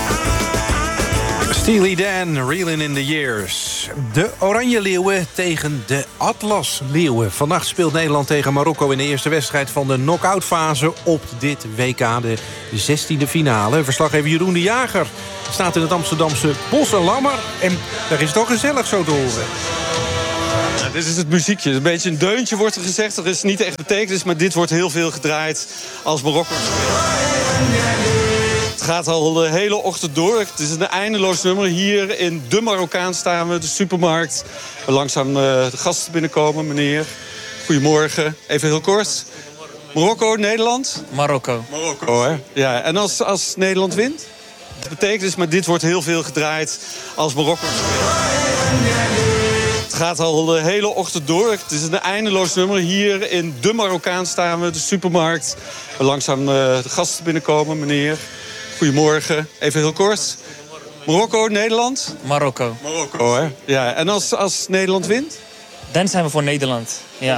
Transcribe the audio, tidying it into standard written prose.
Steely Dan, Reelin' in the Years. De Oranje Leeuwen tegen de Atlas Leeuwen. Vannacht speelt Nederland tegen Marokko in de eerste wedstrijd van de knock-outfase op dit WK, de 16e finale. Verslaggever Jeroen de Jager staat in het Amsterdamse Bos en Lammer. En daar is het toch gezellig zo te horen. Ja, dit is het muziekje. Een beetje een deuntje wordt er gezegd. Er is niet echt betekenis, maar dit wordt heel veel gedraaid als Marokko speelt. Het gaat al de hele ochtend door. Het is een eindeloos nummer. Hier in de Marokkaan staan we, de supermarkt. Waar langzaam de gasten binnenkomen, meneer. Goedemorgen. Even heel kort. Marokko, Nederland? Marokko. Marokko, hè? Ja, en als Nederland wint? Dat betekent dus, maar dit wordt heel veel gedraaid als Marokko speelt. Het gaat al de hele ochtend door. Het is een eindeloos nummer. Hier in de Marokkaan staan we, de supermarkt. Waar langzaam de gasten binnenkomen, meneer. Goedemorgen. Even heel kort. Marokko, Nederland? Marokko. Marokko, hè? Ja, en als Nederland wint? Dan zijn we voor Nederland. Ja.